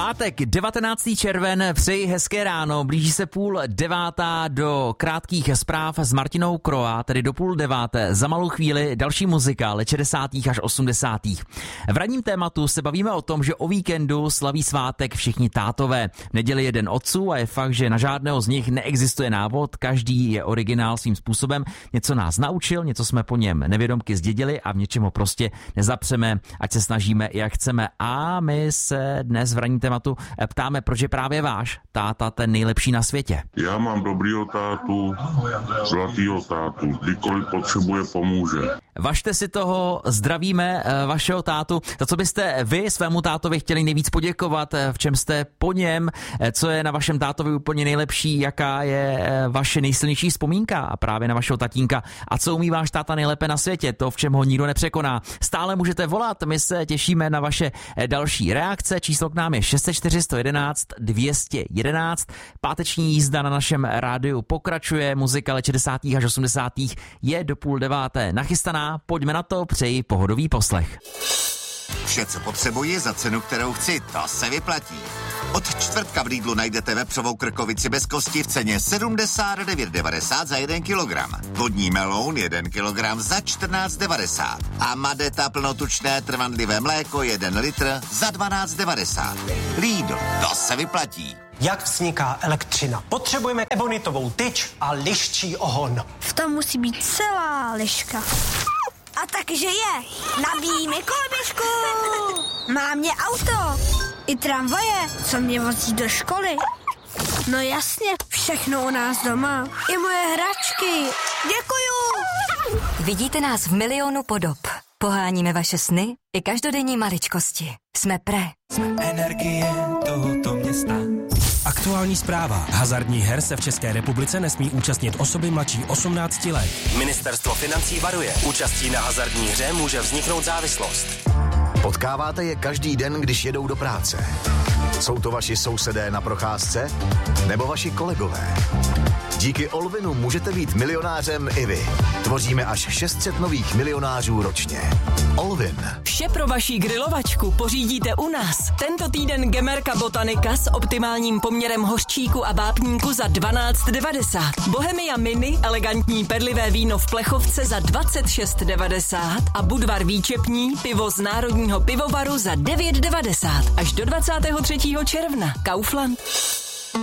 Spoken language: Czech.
Pátek, 19. červen, přeji hezké ráno, blíží se 8:30 do krátkých zpráv s Martinou Kroa, tedy do 8:30. Za malou chvíli další muzika, let 60. až 80. V ranním tématu se bavíme o tom, že o víkendu slaví svátek všichni tátové. V neděli jeden otců a je fakt, že na žádného z nich neexistuje návod, každý je originál svým způsobem, něco nás naučil, něco jsme po něm nevědomky zdědili a v něčem ho prostě nezapřeme, ať se snažíme, jak chceme. A my se dnes v ranním tématu ptáme, proč je právě váš táta ten nejlepší na světě. Já mám dobrýho tátu, zlatýho tátu, kdykoliv potřebuje, pomůže. Važte si toho, zdravíme vašeho tátu. Za co byste vy svému tátovi chtěli nejvíc poděkovat, v čem jste po něm, co je na vašem tátovi úplně nejlepší, jaká je vaše nejsilnější vzpomínka a právě na vašeho tatínka a co umí váš táta nejlépe na světě, to v čem ho nikdo nepřekoná. Stále můžete volat, my se těšíme na vaše další reakce, číslo k nám je 604 111 211. Páteční jízda na našem rádiu pokračuje, muzika let 60. až 80. je do 8:30 nachystaná, pojďme na to, přeji pohodový poslech. Vše, co potřebuji za cenu, kterou chci, to se vyplatí. Od čtvrtka v Lidlu najdete vepřovou krkovici bez kosti v ceně 79,90 za 1 kilogram. Vodní meloun 1 kilogram za 14,90. A Madeta plnotučné trvanlivé mléko 1 litr za 12,90. Lidl, to se vyplatí. Jak vzniká elektřina? Potřebujeme ebonitovou tyč a liščí ohon. V tom musí být celá liška. A takže je. Nabíjíme koloběžku. Má mě auto. I tramvaje, co mě vozí do školy. No jasně, všechno u nás doma. I moje hračky. Děkuju. Vidíte nás v milionu podob. Poháníme vaše sny i každodenní maličkosti. Jsme energie tohoto města. Aktuální zpráva. Hazardních her se v České republice nesmí účastnit osoby mladší 18 let. Ministerstvo financí varuje. Účastí na hazardní hře může vzniknout závislost. Potkáváte je každý den, když jedou do práce. Jsou to vaši sousedé na procházce? Nebo vaši kolegové? Díky Olvinu můžete být milionářem i vy. Tvoříme až 600 nových milionářů ročně. Olvin. Vše pro vaši grilovačku pořídíte u nás. Tento týden Gemerka Botanika s optimálním poměrem hořčíku a vápníku za 12,90. Bohemia Mini, elegantní perlivé víno v plechovce za 26,90. A Budvar výčepní, pivo z Národního pivovaru za 9,90. Až do 23. června. Kaufland.